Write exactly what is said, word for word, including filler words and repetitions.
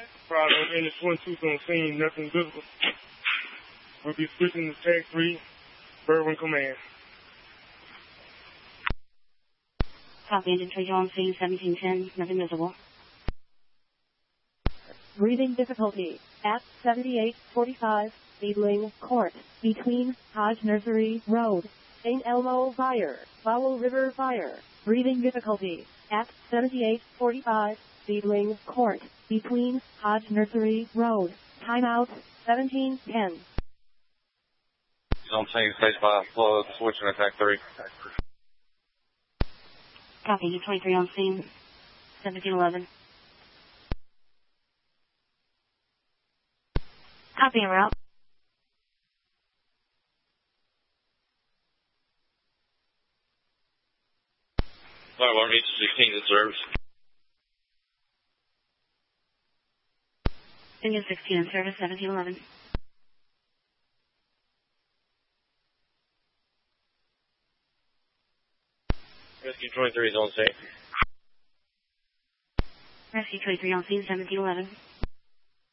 Product on N S twenty-two on scene, nothing visible. We'll be switching to tag three, Berwin Command. Copy, engine three on scene, seventeen ten, nothing visible. Breathing difficulty at seventy-eight forty-five, Seedling Court, between Hodge Nursery Road, Saint Elmo Fire, Fowl River Fire. Breathing difficulty at seventy-eight forty-five, Seedling Court, between Hodge Nursery Road. Timeout seventeen ten. He's on scene, stage five, flood, switching attack three. Copy, engine twenty-three on scene, seventeen eleven. Copy, en route. Fire alarm H sixteen in service. Engine sixteen in service, seventeen eleven. Rescue twenty-three is on scene. Rescue twenty-three on scene, seventeen eleven.